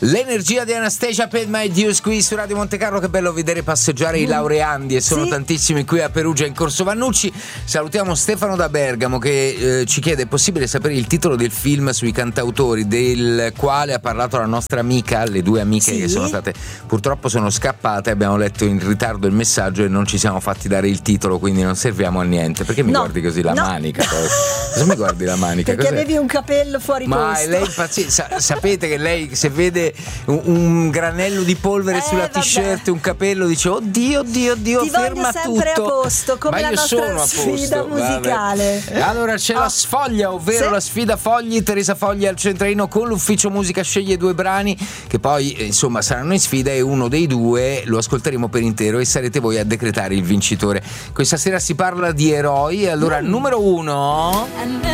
L'energia di Anastasia Paid My Dues qui su Radio Monte Carlo. Che bello vedere passeggiare i laureandi, e sono tantissimi qui a Perugia in Corso Vannucci. Salutiamo Stefano da Bergamo che ci chiede: è possibile sapere il titolo del film sui cantautori del quale ha parlato la nostra amica? Le due amiche che sono state, purtroppo sono scappate, abbiamo letto in ritardo il messaggio e non ci siamo fatti dare il titolo, quindi non serviamo a niente. Perché mi guardi così la manica? Cosa mi guardi la manica? Perché avevi un capello fuori posto. Ma lei sapete che lei, se vede un granello di polvere sulla t-shirt, un capello, dice oddio, ti ferma sempre tutto. A posto, come ma la nostra sfida musicale. Allora c'è la sfoglia, ovvero la sfida fogli. Teresa Fogli al centralino con l'ufficio musica, sceglie 2 brani che poi insomma saranno in sfida, e uno dei 2 lo ascolteremo per intero e sarete voi a decretare il vincitore. Questa sera si parla di eroi. Allora numero 1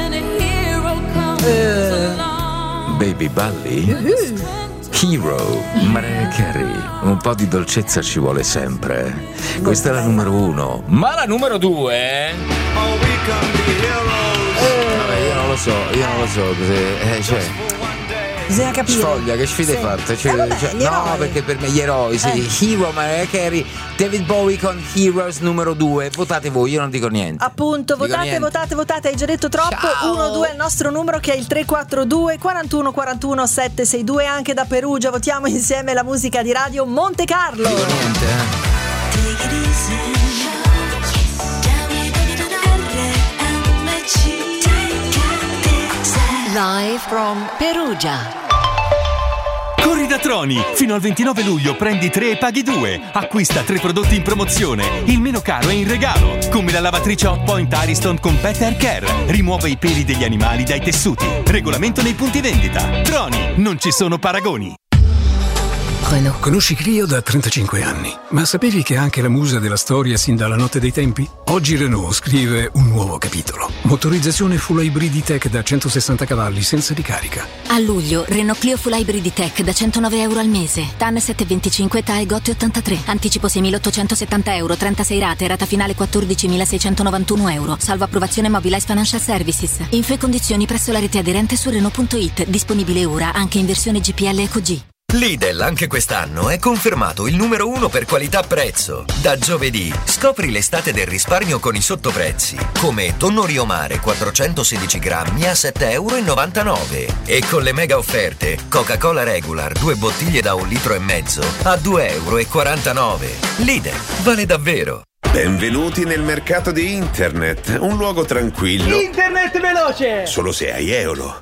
Baby Balli, Hero, Mariah Carey. Un po' di dolcezza ci vuole sempre. Questa è la numero 1. Ma la numero 2 vabbè, io non lo so cos'è, bisogna capire. Sfoglia, che sfide hai fatto? No, perché per me gli eroi, Hero, Mariah Carey, David Bowie con Heroes numero 2. Votate voi, io non dico niente. Appunto, votate, hai già detto troppo. 1-2 è il nostro numero, che è il 342 41 41 762. Anche da Perugia votiamo insieme la musica di Radio Monte Carlo. Dico niente, Live from Perugia. Corri da Troni! Fino al 29 luglio prendi 3 e paghi 2. Acquista 3 prodotti in promozione. Il meno caro è in regalo. Come la lavatrice Hot Point Ariston con Pet Hair Care. Rimuove i peli degli animali dai tessuti. Regolamento nei punti vendita. Troni, non ci sono paragoni. Renault. Conosci Clio da 35 anni, ma sapevi che è anche la musa della storia sin dalla notte dei tempi? Oggi Renault scrive un nuovo capitolo. Motorizzazione full hybrid tech da 160 cavalli senza ricarica. A luglio, Renault Clio full hybrid tech da €109 al mese. TAN 725, TAE GOT 83. Anticipo 6.870 euro, 36 rate, rata finale 14.691 euro. Salvo approvazione Mobilize Financial Services. Info e condizioni presso la rete aderente su Renault.it. Disponibile ora anche in versione GPL EcoG. Lidl anche quest'anno è confermato il numero 1 per qualità-prezzo. Da giovedì scopri l'estate del risparmio con i sottoprezzi, come tonno Rio Mare 416 grammi a €7,99 e con le mega offerte Coca-Cola Regular 2 bottiglie da 1,5 litri a €2,49. Lidl, vale davvero. Benvenuti nel mercato di internet, un luogo tranquillo. Internet veloce! Solo se hai Eolo.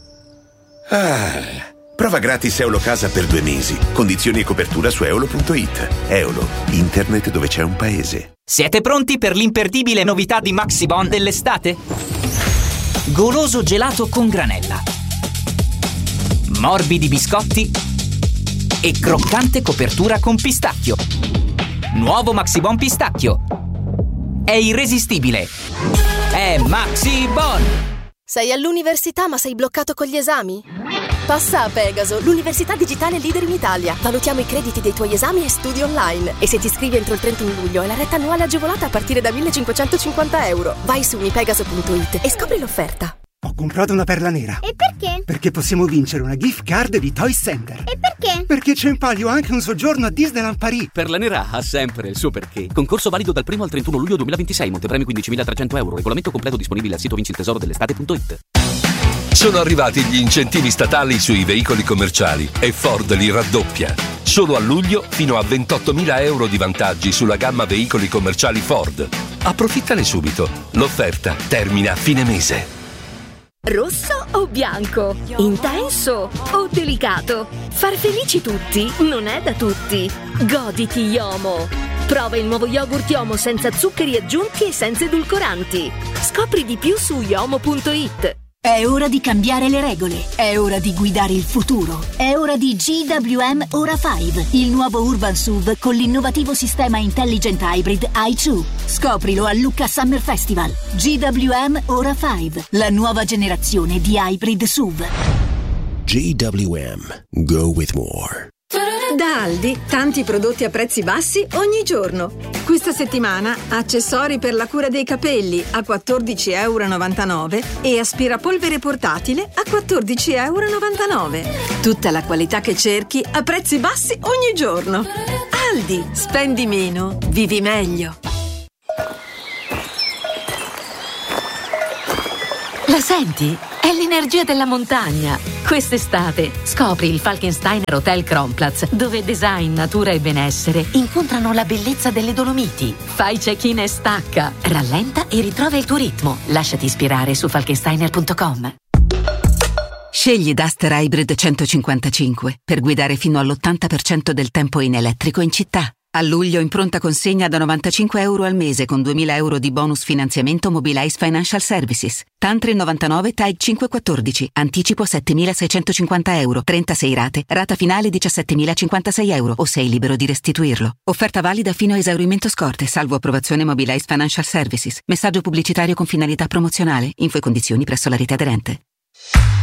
Prova gratis Eolo Casa per 2 mesi. Condizioni e copertura su eolo.it. Eolo, internet dove c'è un paese. Siete pronti per l'imperdibile novità di Maxibon dell'estate? Goloso gelato con granella, morbidi biscotti e croccante copertura con pistacchio. Nuovo Maxibon pistacchio. È irresistibile. È Maxibon. Sei all'università ma sei bloccato con gli esami? Passa a Pegaso, l'università digitale leader in Italia. Valutiamo i crediti dei tuoi esami e studi online. E se ti iscrivi entro il 31 luglio, hai la retta annuale agevolata a partire da €1.550. Vai su unipegaso.it e scopri l'offerta. Ho comprato una perla nera. E perché? Perché possiamo vincere una gift card di Toy Center. E perché? Perché c'è in palio anche un soggiorno a Disneyland Paris. Perla nera ha sempre il suo perché. Concorso valido dal 1 al 31 luglio 2026. Montepremi 15.300 euro. Regolamento completo disponibile al sito vincitesoro.dell'estate.it. Sono arrivati gli incentivi statali sui veicoli commerciali e Ford li raddoppia. Solo a luglio fino a 28.000 euro di vantaggi sulla gamma veicoli commerciali Ford. Approfittane subito. L'offerta termina a fine mese. Rosso o bianco? Intenso o delicato? Far felici tutti non è da tutti. Goditi Yomo. Prova il nuovo yogurt Yomo senza zuccheri aggiunti e senza edulcoranti. Scopri di più su yomo.it. È ora di cambiare le regole, è ora di guidare il futuro, è ora di GWM Ora 5, il nuovo Urban SUV con l'innovativo sistema Intelligent Hybrid i2. Scoprilo a Lucca Summer Festival. GWM Ora 5, la nuova generazione di hybrid SUV. GWM, go with more. Da Aldi, tanti prodotti a prezzi bassi ogni giorno. Questa settimana, accessori per la cura dei capelli a €14,99 e aspirapolvere portatile a €14,99. Tutta la qualità che cerchi a prezzi bassi ogni giorno. Aldi, spendi meno, vivi meglio. La senti? È l'energia della montagna. Quest'estate scopri il Falkensteiner Hotel Kronplatz, dove design, natura e benessere incontrano la bellezza delle Dolomiti. Fai check-in e stacca, rallenta e ritrova il tuo ritmo. Lasciati ispirare su falkensteiner.com. Scegli Duster Hybrid 155 per guidare fino all'80% del tempo in elettrico in città. A luglio in pronta consegna da €95 al mese con €2.000 di bonus finanziamento Mobilize Financial Services. Tantri 99 TAG 514. Anticipo €7.650. 36 rate. Rata finale €17.056 o sei libero di restituirlo. Offerta valida fino a esaurimento scorte, salvo approvazione Mobilize Financial Services. Messaggio pubblicitario con finalità promozionale. Info e condizioni presso la rete aderente.